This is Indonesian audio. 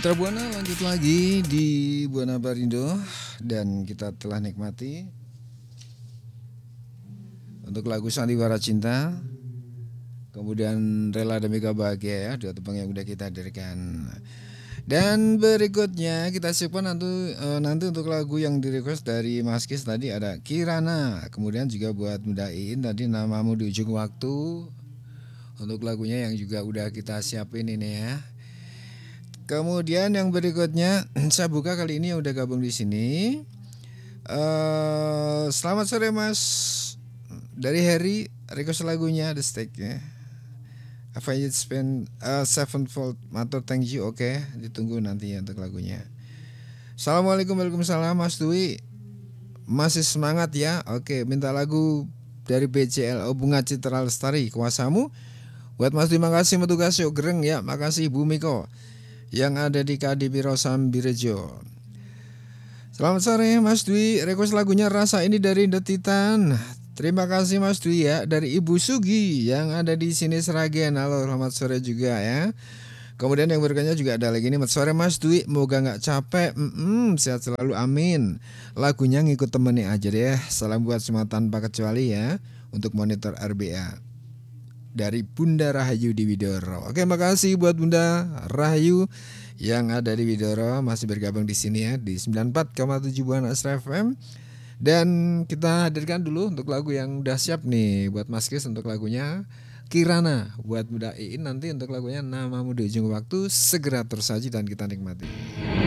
Mitra Buana lanjut lagi di Buana Barindo dan kita telah nikmati untuk lagu Sandiwara Cinta, kemudian Rela Demi Bahagia ya, dua tembang yang udah kita hadirkan. Dan berikutnya kita siapkan nanti untuk lagu yang di request dari Mas Kis tadi ada Kirana, kemudian juga buat Bunda Iin tadi Namamu di Ujung Waktu. Untuk lagunya yang juga udah kita siapin ini ya. Kemudian yang berikutnya saya buka kali ini yang udah gabung di sini. Selamat sore Mas. Dari Harry request lagunya The Stake ya. Apa you spend sevenfold matur thank you oke, ditunggu nanti ya untuk lagunya. Assalamualaikum waalaikumsalam Mas Dwi. Masih semangat ya. Oke, minta lagu dari BCL Bunga Citra Lestari Kuasamu. Buat Mas Dwi makasih metugas yuk gereng ya. Makasih Bu Miko yang ada di KDP Sambirejo. Selamat sore Mas Dwi, request lagunya Rasa Ini dari The Titan. Terima kasih Mas Dwi ya, dari Ibu Sugi yang ada di sini Seragen. Halo, selamat sore juga ya. Kemudian yang berikutnya juga ada lagi nih, selamat sore Mas Dwi, moga nggak capek, sehat selalu, amin. Lagunya ngikut temennya aja deh. Salam buat semua tanpa kecuali ya, untuk monitor RBA. Dari Bunda Rahayu di Widoro. Oke, makasih buat Bunda Rahayu yang ada di Widoro masih bergabung di sini ya di 94,7 Buana Astra FM. Dan kita hadirkan dulu untuk lagu yang udah siap nih buat Mas Kis untuk lagunya Kirana, buat Bunda Iin nanti untuk lagunya Namamu di Ujung Waktu segera tersaji dan kita nikmati.